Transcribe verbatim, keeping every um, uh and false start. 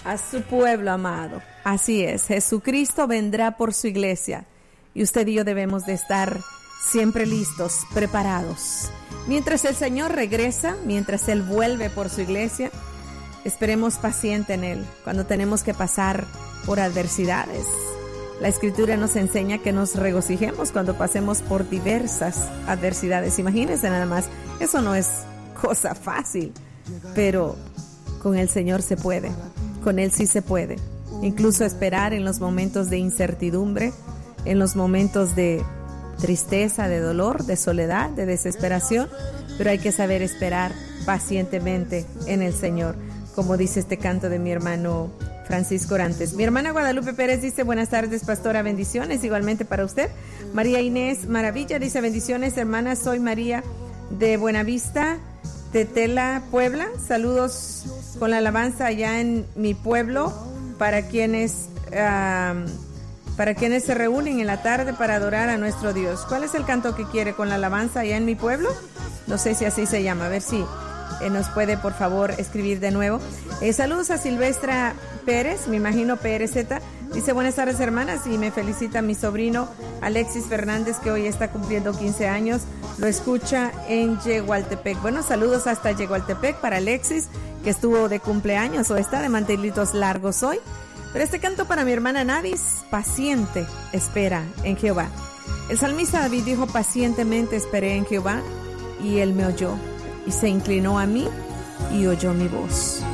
a su pueblo amado. Así es, Jesucristo vendrá por su iglesia y usted y yo debemos de estar siempre listos, preparados. Mientras el Señor regresa, mientras Él vuelve por su iglesia, esperemos paciente en Él cuando tenemos que pasar por adversidades. La Escritura nos enseña que nos regocijemos cuando pasemos por diversas adversidades. Imagínense nada más, eso no es cosa fácil, pero con el Señor se puede, con Él sí se puede. Incluso esperar en los momentos de incertidumbre, en los momentos de tristeza, de dolor, de soledad, de desesperación, pero hay que saber esperar pacientemente en el Señor, como dice este canto de mi hermano Francisco Orantes. Mi hermana Guadalupe Pérez dice: buenas tardes, pastora, bendiciones, igualmente para usted. María Inés Maravilla dice: bendiciones, hermana, soy María de Buenavista, Tetela, Puebla. Saludos con la alabanza allá en mi pueblo para quienes uh, para quienes se reúnen en la tarde para adorar a nuestro Dios. ¿Cuál es el canto que quiere con la alabanza allá en mi pueblo? No sé si así se llama, a ver si eh, nos puede por favor escribir de nuevo. Eh, saludos a Silvestra Pérez, me imagino P R Z. Dice: buenas tardes, hermanas, y me felicita mi sobrino Alexis Fernández, que hoy está cumpliendo quince años. Lo escucha en Yegualtepec. Bueno, saludos hasta Yegualtepec para Alexis, que estuvo de cumpleaños o está de mantelitos largos hoy. Pero este canto para mi hermana Nadis: paciente espera en Jehová. El salmista David dijo: pacientemente esperé en Jehová, y él me oyó, y se inclinó a mí, y oyó mi voz.